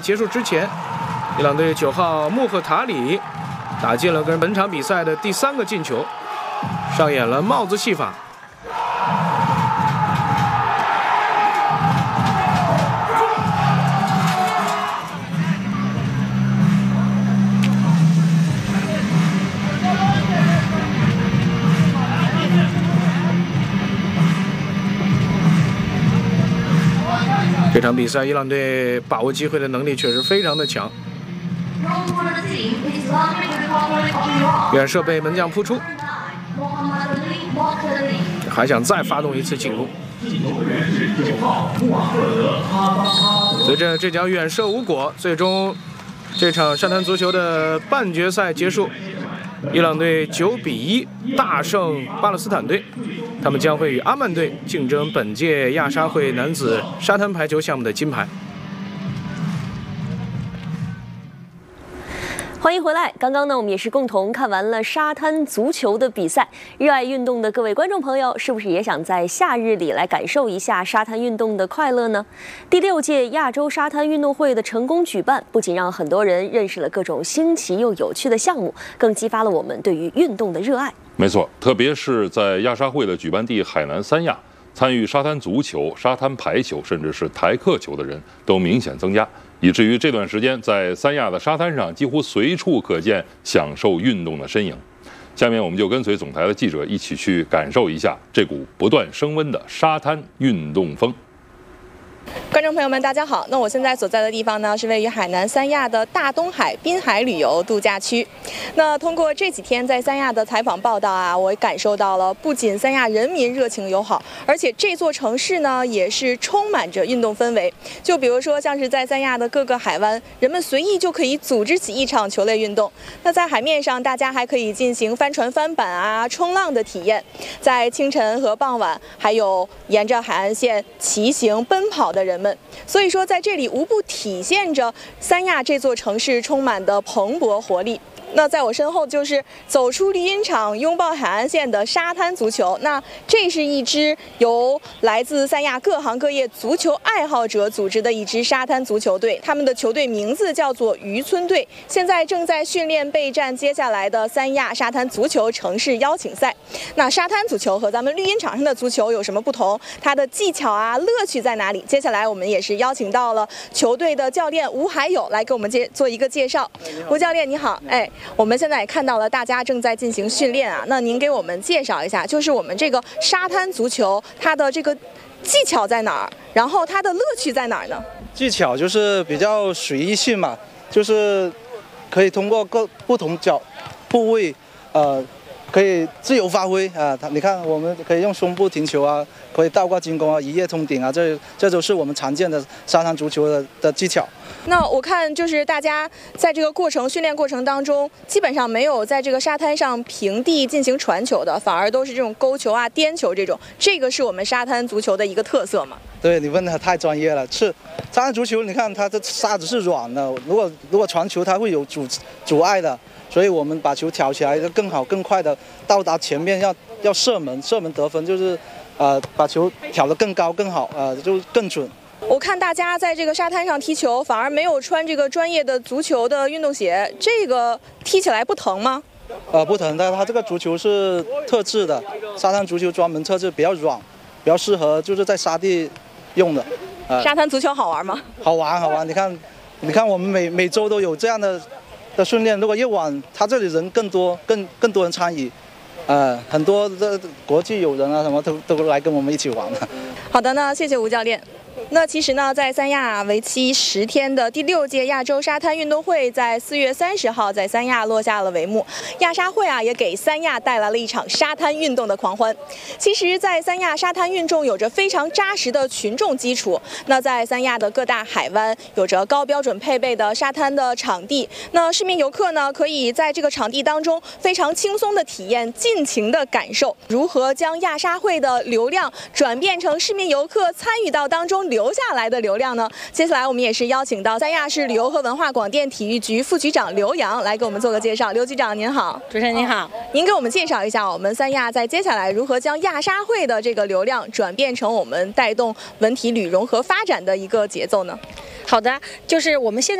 结束之前，伊朗队9号穆赫塔里打进了跟本场比赛的第3个进球，上演了帽子戏法。这场比赛，伊朗队把握机会的能力确实非常的强。远射被门将扑出，还想再发动一次进攻。随着这脚远射无果，最终这场沙滩足球的半决赛结束，伊朗队9比1大胜巴勒斯坦队。他们将会与阿曼队竞争本届亚沙会男子沙滩排球项目的金牌。 欢迎回来。刚刚呢，我们也是共同看完了沙滩足球的比赛。热爱运动的各位观众朋友，是不是也想在夏日里来感受一下沙滩运动的快乐呢？第6届亚洲沙滩运动会的成功举办，不仅让很多人认识了各种新奇又有趣的项目，更激发了我们对于运动的热爱。 没错，特别是在亚沙会的举办地海南三亚，参与沙滩足球、沙滩排球，甚至是台克球的人都明显增加，以至于这段时间在三亚的沙滩上几乎随处可见享受运动的身影。下面我们就跟随总台的记者一起去感受一下这股不断升温的沙滩运动风。 观众朋友们，大家好。那我现在所在的地方呢，是位于海南三亚的大东海滨海旅游度假区。那通过这几天在三亚的采访报道啊，我感受到了不仅三亚人民热情友好，而且这座城市呢也是充满着运动氛围。就比如说像是在三亚的各个海湾，人们随意就可以组织起一场球类运动。那在海面上，大家还可以进行帆船翻板啊、冲浪的体验。在清晨和傍晚，还有沿着海岸线骑行奔跑的人们。所以说在这里无不体现着三亚这座城市充满的蓬勃活力。那在我身后就是走出绿茵场拥抱海岸线的沙滩足球。那这是一支由来自三亚各行各业足球爱好者组织的一支沙滩足球队，他们的球队名字叫做渔村队，现在正在训练备战接下来的三亚沙滩足球城市邀请赛。那沙滩足球和咱们绿茵场上的足球有什么不同？它的技巧啊、乐趣在哪里？接下来我们也是邀请到了球队的教练吴海友来给我们做一个介绍。吴教练你好。我们现在也看到了大家正在进行训练啊，那您给我们介绍一下，就是我们这个沙滩足球它的这个技巧在哪儿，然后它的乐趣在哪儿呢？ 技巧就是比较随意性嘛，就是可以通过各不同部位，可以自由发挥啊。你看，我们可以用胸部停球啊，可以倒挂金钩啊，一跃通顶啊，这都是我们常见的沙滩足球的技巧。 那我看就是大家在这个训练过程当中，基本上没有在这个沙滩上平地进行传球的，反而都是这种勾球啊、颠球这种。这个是我们沙滩足球的一个特色嘛？对， 你问的太专业了。是沙滩足球，你看它的沙子是软的，如果传球它会有阻碍的，所以我们把球挑起来就更好、更快的到达前面，要射门得分，就是把球挑得更高、更好，就更准。 我看大家在这个沙滩上踢球，反而没有穿这个专业的足球的运动鞋，这个踢起来不疼吗？ 不疼的，它这个足球是特制的，沙滩足球专门特制，比较软，比较适合就是在沙地用的。 沙滩足球好玩吗？ 好玩，你看我们每周都有这样的训练，如果夜晚他这里人更多人参与。很多的国际友人啊，什么都来跟我们一起玩的。 好的呢，谢谢吴教练。那其实呢，在三亚为期10天的第6届亚洲沙滩运动会，在4月30号在三亚落下了帷幕。亚沙会啊，也给三亚带来了一场沙滩运动的狂欢。其实，在三亚沙滩运动有着非常扎实的群众基础。那在三亚的各大海湾，有着高标准配备的沙滩的场地。那市民游客呢，可以在这个场地当中非常轻松的体验，尽情的感受如何将亚沙会的流量转变成市民游客参与到当中留下来的流量呢？接下来我们也是邀请到三亚市旅游和文化广电体育局副局长刘洋来给我们做个介绍。刘局长您好。 主持人您好。 您给我们介绍一下我们三亚在接下来如何将亚沙会的这个流量转变成我们带动文体旅融合发展的一个节奏呢？ 好的，就是我们现在